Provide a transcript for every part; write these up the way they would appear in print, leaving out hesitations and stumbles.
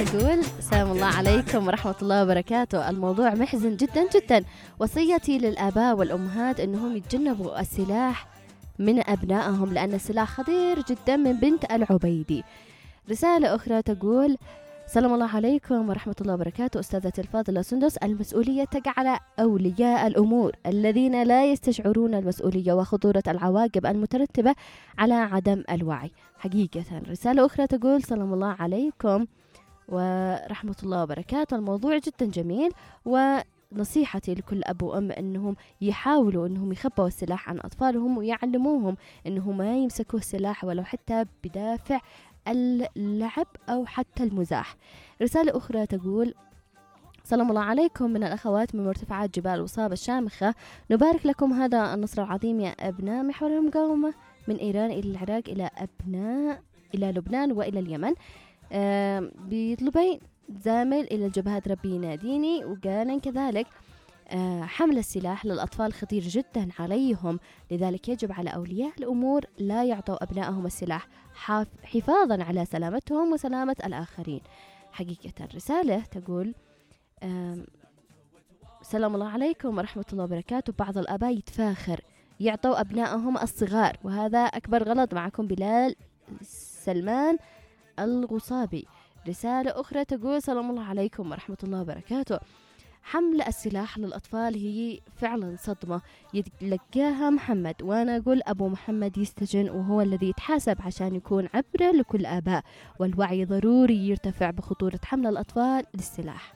تقول السلام الله عليكم ورحمة الله وبركاته. الموضوع محزن جدا جدا. وصيتي للآباء والأمهات أنهم يتجنبوا السلاح من أبنائهم لأن السلاح خطير جدا. من بنت العبيدي. رسالة أخرى تقول السلام الله عليكم ورحمة الله وبركاته. أستاذتي الفاضلة سندس، المسؤولية تقع على أولياء الأمور الذين لا يستشعرون المسؤولية وخطورة العواقب المترتبة على عدم الوعي. حقيقة. رسالة أخرى تقول سلام الله عليكم ورحمة الله وبركاته. الموضوع جدا جميل، ونصيحتي لكل أب وأم أنهم يحاولوا أنهم يخبوا السلاح عن أطفالهم ويعلموهم أنهم ما يمسكوا السلاح ولو حتى بدافع اللعب أو حتى المزاح. رسالة أخرى تقول سلام الله عليكم من الأخوات من مرتفعات جبال وصاب الشامخة، نبارك لكم هذا النصر العظيم يا أبناء محور المقاومة من إيران إلى العراق إلى لبنان وإلى اليمن. بيطلبين زامل إلى الجبهات ربي يناديني. وقال كذلك حمل السلاح للأطفال خطير جدا عليهم، لذلك يجب على أولياء الأمور لا يعطوا أبنائهم السلاح حفاظا على سلامتهم وسلامة الآخرين. حقيقة. رسالة تقول سلام الله عليكم ورحمة الله وبركاته. بعض الآباء يتفاخر يعطوا أبنائهم الصغار، وهذا أكبر غلط. معكم بلال سلمان الغصابي. رسالة أخرى تقول سلام الله عليكم ورحمة الله وبركاته. حمل السلاح للأطفال هي فعلا صدمة يتلقاها محمد، وأنا أقول أبو محمد يستجن وهو الذي يتحاسب عشان يكون عبرة لكل آباء، والوعي ضروري يرتفع بخطورة حمل الأطفال للسلاح.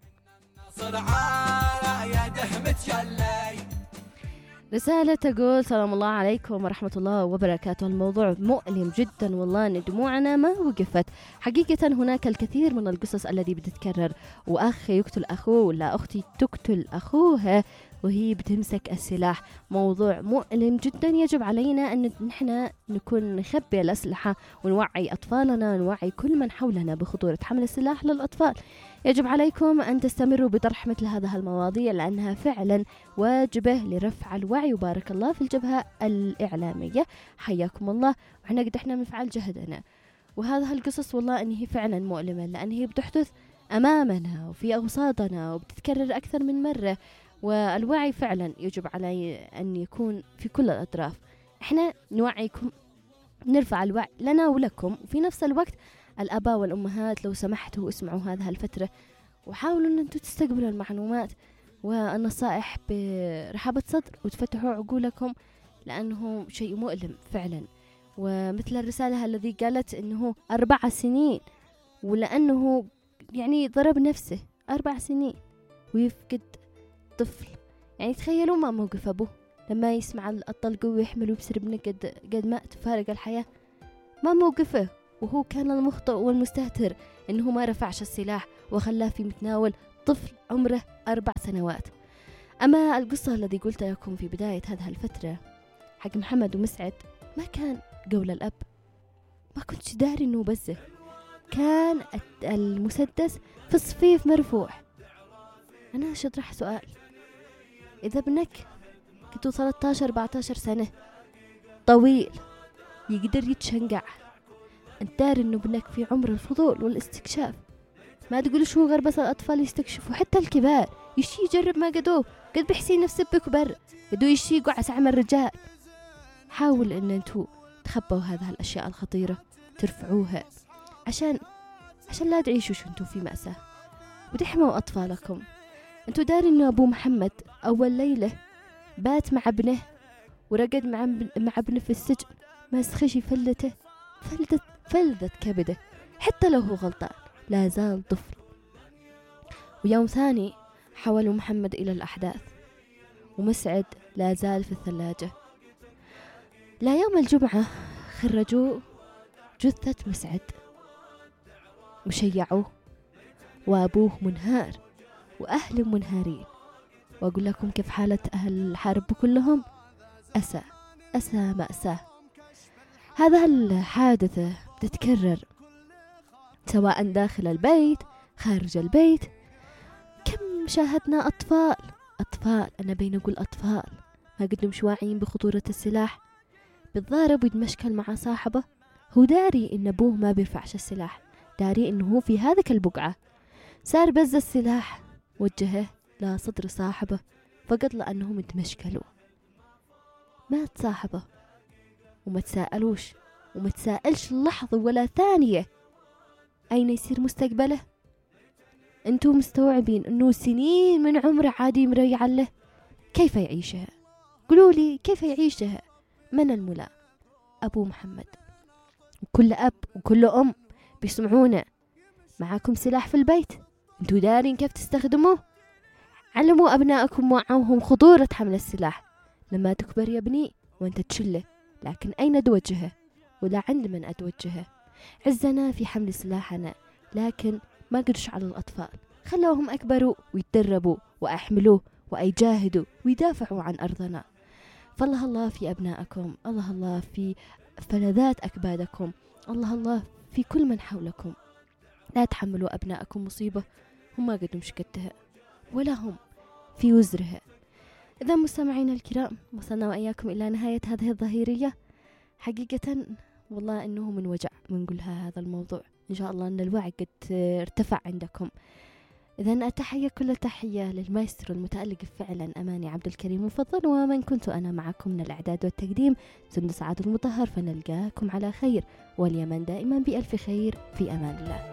رسالة تقول سلام الله عليكم ورحمة الله وبركاته. الموضوع مؤلم جدا والله ان دموعنا ما وقفت. حقيقة هناك الكثير من القصص التي بتتكرر، وأخ يقتل أخوه ولا أختي تقتل أخوها وهي بتمسك السلاح. موضوع مؤلم جدا. يجب علينا أن نحن نكون نخبي الأسلحة ونوعي أطفالنا ونوعي كل من حولنا بخطورة حمل السلاح للأطفال. يجب عليكم أن تستمروا بطرح مثل هذه المواضيع لأنها فعلا واجبة لرفع الوعي. وبارك الله في الجبهة الإعلامية، حياكم الله. وإحنا قد إحنا بنفعل جهدنا. وهذه القصص والله أنها فعلا مؤلمة لأن هي بتحدث أمامنا وفي أوساطنا وبتتكرر أكثر من مرة. والوعي فعلا يجب علي أن يكون في كل الأطراف. إحنا نوعيكم، نرفع الوعي لنا ولكم. وفي نفس الوقت الآباء والأمهات لو سمحتوا اسمعوا هذه الفترة وحاولوا أن أنتم تستقبلوا المعلومات والنصائح برحابة صدر وتفتحوا عقولكم، لأنه شيء مؤلم فعلا. ومثل الرسالة الذي قالت أنه 4 سنين، ولأنه يعني ضرب نفسه 4 سنين ويفقد طفل. يعني تخيلوا ما موقف أبوه لما يسمع الطلق ويحمل ويبصر ابنه قد مات فارق الحياة. ما موقفه وهو كان المخطئ والمستهتر إنه ما رفعش السلاح وخلاه في متناول طفل عمره 4 سنوات. أما القصة الذي قلت لكم في بداية هذه الفترة حق محمد ومسعد، ما كان قول الأب، ما كنتش داري إنه بزه. كان المسدس في الصفيف مرفوع. أنا أطرح سؤال، إذا ابنك كنتوا 13-14 سنة طويل يقدر يتشنقع، انت داري انه ابنك في عمر الفضول والاستكشاف، ما تقول شو غير بس الأطفال يستكشفوا، حتى الكبار يشي يجرب ما قدوه قد بيحسين نفسه بكبر قدو يشي يقع سعم الرجال. حاول ان انتو تخبوا هذه الأشياء الخطيرة، ترفعوها عشان لا تعيشوا انتو في مأساة وتحموا أطفالكم. انتو داري انه أبو محمد أول ليلة بات مع ابنه ورقد مع ابنه في السجن، ما سخشي فلذت كبده، حتى لو هو غلطان لا زال طفل. ويوم ثاني حولوا محمد إلى الأحداث، ومسعد لا زال في الثلاجة. لا يوم الجمعة خرجوا جثة مسعد وشيعوه، وأبوه منهار وأهله منهارين. وأقول لكم كيف حالة أهل الحرب كلهم، أسى مأساة. هذا الحادثة تتكرر سواء داخل البيت خارج البيت. كم شاهدنا أطفال أنا بين أقول أطفال ما قدهم مش واعيين بخطورة السلاح، بتضارب ويتمشكل مع صاحبه، هو داري إن أبوه ما بيرفعش السلاح داري إنه هو في هذيك البقعة. صار بز السلاح وجهه لصدر صاحبه فقط لأنهم تمشكلوا. مات صاحبه وما تساءلوش وما تساءلش لحظة ولا ثانية أين يصير مستقبله. أنتم مستوعبين أنه سنين من عمره عادي مريع له؟ كيف يعيشها؟ قولوا لي كيف يعيشها؟ من الملا؟ أبو محمد. كل أب وكل أم بيسمعونا، معاكم سلاح في البيت، أنتوا دارين كيف تستخدموه؟ علموا أبنائكم وعوهم خطورة حمل السلاح. لما تكبر يا ابني وأنت تشله، لكن أين توجهه؟ ولا عند من أتوجهه؟ عزنا في حمل سلاحنا، لكن ما قدرش على الأطفال، خلوهم أكبروا ويتدربوا وأحملوه ويجاهدوا ويدافعوا عن أرضنا. فالله الله في أبنائكم، الله الله في فلذات أكبادكم، الله الله في كل من حولكم. لا تحملوا أبنائكم مصيبة هم ما قدوا مشكتها ولا هم في وزرها. إذا مستمعين الكرام، وصلنا وإياكم إلى نهاية هذه الظهيرية. حقيقة والله إنه من وجع منقولها هذا الموضوع. إن شاء الله أن الوعي قد ارتفع عندكم. إذن أتحية كل تحية للمايسترو المتألق فعلا أماني عبد الكريم مفضل، ومن كنت أنا معكم من الإعداد والتقديم سندس عادل المطهر. فنلقاكم على خير، واليمن دائما بألف خير، في أمان الله.